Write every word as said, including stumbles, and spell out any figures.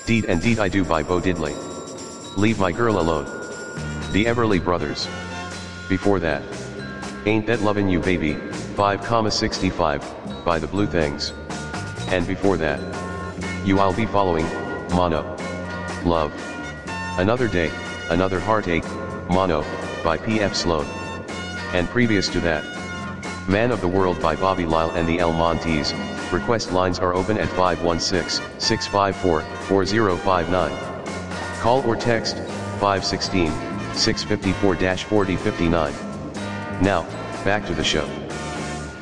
Deed and Deed I Do by Bo Diddley. Leave My Girl Alone. The Everly Brothers. Before that, Ain't That Lovin' You Baby, five sixty-five, by The Blue Things. And before that, You I'll Be Following, Mono. Love. Another Day, Another Heartache, Mono, by P F Sloan. And previous to that, Man of the World by Bobby Lyle and the El Montes. Request lines are open at five one six, six five four, four zero five nine. Call or text, five one six, six five four, four zero five nine. Now, back to the show.